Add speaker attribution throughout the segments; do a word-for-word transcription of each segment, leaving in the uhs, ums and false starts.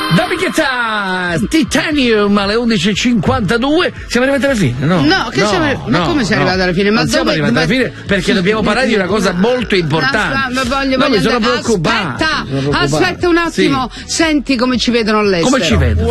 Speaker 1: Davichetta Titanium alle undici e cinquantadue. Siamo arrivati alla fine, no?
Speaker 2: No, che
Speaker 1: no,
Speaker 2: siamo, ma
Speaker 1: no,
Speaker 2: come siamo
Speaker 1: no.
Speaker 2: arrivati alla fine? Ma
Speaker 1: non siamo
Speaker 2: dove,
Speaker 1: arrivati
Speaker 2: ma...
Speaker 1: alla fine perché dobbiamo parlare di una cosa molto importante.
Speaker 2: Ma voglio,
Speaker 1: no,
Speaker 2: voglio
Speaker 1: mi sono
Speaker 2: andare...
Speaker 1: preoccupato.
Speaker 2: Aspetta,
Speaker 1: sono preoccupato.
Speaker 2: aspetta un attimo.
Speaker 1: Sì.
Speaker 2: Senti come ci vedono all'estero.
Speaker 1: Come ci vedono?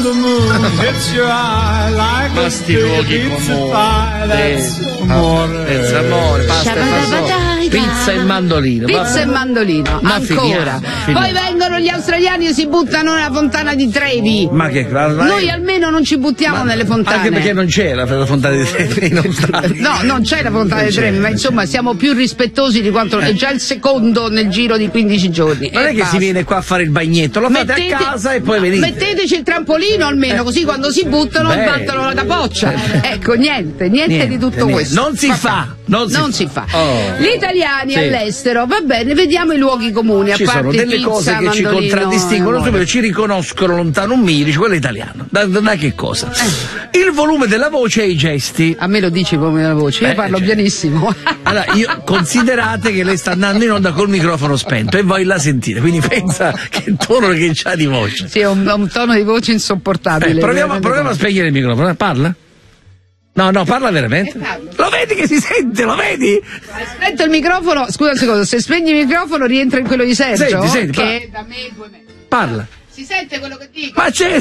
Speaker 3: Ma sti luoghi comuni.
Speaker 1: Senza amore, pasta e fagioli, pizza e mandolino.
Speaker 2: Pizza e mandolino,
Speaker 1: ma
Speaker 2: ancora.
Speaker 1: Finiamo, finiamo.
Speaker 2: Poi vengono gli australiani e si buttano nella fontana di Trevi.
Speaker 1: Ma che
Speaker 2: Noi almeno non ci buttiamo
Speaker 1: ma,
Speaker 2: nelle fontane.
Speaker 1: Anche perché non c'è la, la fontana di Trevi in Australia.
Speaker 2: No, non c'è la fontana di Trevi, ma insomma siamo più rispettosi di quanto è già il secondo nel giro di quindici giorni.
Speaker 1: Non è che
Speaker 2: basta.
Speaker 1: si viene qua a fare il bagnetto, lo fate
Speaker 2: Mettete,
Speaker 1: a casa e poi venite.
Speaker 2: Metteteci il trampolino almeno, così quando si buttano
Speaker 1: Beh.
Speaker 2: battono la capoccia. Ecco, niente, niente,
Speaker 1: Niente,
Speaker 2: di tutto
Speaker 1: niente.
Speaker 2: questo.
Speaker 1: Non si
Speaker 2: Vabbè.
Speaker 1: fa. Non si
Speaker 2: non
Speaker 1: fa.
Speaker 2: si fa.
Speaker 1: Oh.
Speaker 2: Gli italiani
Speaker 1: Sì.
Speaker 2: all'estero, va bene, vediamo i luoghi comuni.
Speaker 1: Ci
Speaker 2: a parte
Speaker 1: sono delle
Speaker 2: pizza,
Speaker 1: cose che ci
Speaker 2: mandolino,
Speaker 1: contraddistinguono
Speaker 2: eh,
Speaker 1: subito, ci riconoscono lontano un miglio, dice quello è italiano. Da, da, da che cosa?
Speaker 2: Eh.
Speaker 1: Il volume della voce e i gesti.
Speaker 2: A me lo dici come la voce, io
Speaker 1: Eh,
Speaker 2: parlo
Speaker 1: cioè.
Speaker 2: pianissimo.
Speaker 1: Allora, io, considerate che lei sta andando in onda col microfono spento e voi la sentite, quindi pensa che tono che c'ha di voce.
Speaker 2: Sì, è un, un tono di voce insopportabile.
Speaker 1: Eh, proviamo,
Speaker 2: veramente.
Speaker 1: proviamo a spegnere il microfono, parla? No, no, parla veramente.
Speaker 2: Eh, parlo.
Speaker 1: Lo vedi che si sente, lo vedi?
Speaker 2: Spento il microfono, scusa un secondo, se spegni il microfono rientra in quello di Sergio,
Speaker 1: Senti, senti,
Speaker 2: che
Speaker 1: parla.
Speaker 2: è da me due metri.
Speaker 1: Parla.
Speaker 2: Si sente quello che dico?
Speaker 1: Ma c'è!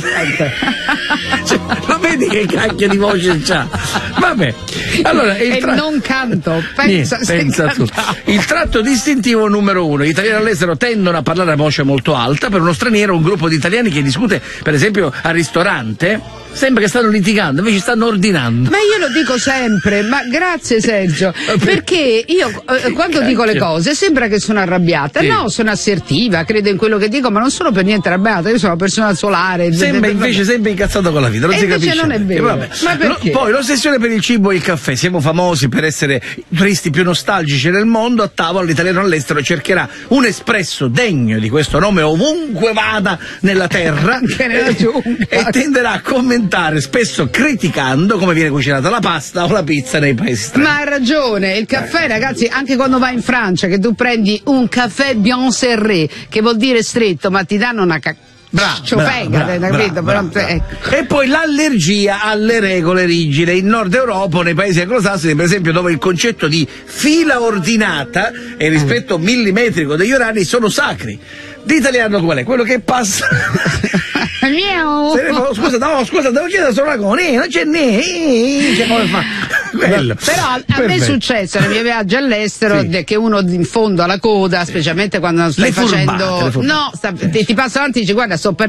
Speaker 1: Cioè, lo vedi che cacchio di voce c'ha? Vabbè. Allora, il
Speaker 2: e
Speaker 1: tra...
Speaker 2: non canto, pensa,
Speaker 1: Niente, pensa tu.
Speaker 2: cantavo.
Speaker 1: Il tratto distintivo numero uno. Gli italiani all'estero tendono a parlare a voce molto alta. Per uno straniero, un gruppo di italiani che discute, per esempio, al ristorante, sembra che stanno litigando, invece stanno ordinando.
Speaker 2: Ma io lo dico sempre, ma grazie Sergio, perché io eh, quando dico le cose sembra che sono arrabbiata.
Speaker 1: Sì.
Speaker 2: No, sono assertiva, credo in quello che dico, ma non sono per niente arrabbiata, io sono una persona solare.
Speaker 1: Sembra invece sempre incazzato con la vita, non
Speaker 2: E
Speaker 1: si
Speaker 2: invece
Speaker 1: capisce.
Speaker 2: non è vero.
Speaker 1: E vabbè.
Speaker 2: Ma perché?
Speaker 1: Lo- poi l'ossessione per il cibo e il caffè. Siamo famosi per essere i turisti più nostalgici del mondo. A tavola l'italiano all'estero cercherà un espresso degno di questo nome ovunque vada nella terra.
Speaker 2: Anche nella giungla.
Speaker 1: E tenderà a commentare, spesso criticando, come viene cucinata la pasta o la pizza nei paesi strani.
Speaker 2: Ma ha ragione, il caffè ragazzi, anche quando vai in Francia che tu prendi un caffè bien serré, che vuol dire stretto, ma ti danno una cacca.
Speaker 1: Bravo,
Speaker 2: Ciofega,
Speaker 1: bravo,
Speaker 2: capito?
Speaker 1: bravo,
Speaker 2: Però,
Speaker 1: bravo.
Speaker 2: ecco.
Speaker 1: E poi l'allergia alle regole rigide. In Nord Europa, nei paesi anglosassoni, per esempio, dove il concetto di fila ordinata e rispetto millimetrico degli orari sono sacri. L'italiano qual è? Quello che passa.
Speaker 2: Miau.
Speaker 1: Se ne fa- scusa, no, scusa, devo chiedere solo una cosa. Eh, non c'è né. eh, C'è come fa. Quello.
Speaker 2: Però a me è
Speaker 1: Perfetto.
Speaker 2: successo nei miei viaggi all'estero
Speaker 1: Sì.
Speaker 2: de- che uno in fondo alla coda, specialmente quando stai
Speaker 1: Le furbate,
Speaker 2: facendo.
Speaker 1: le furbate.
Speaker 2: No, sta- ti, ti passa avanti e dici guarda, sto per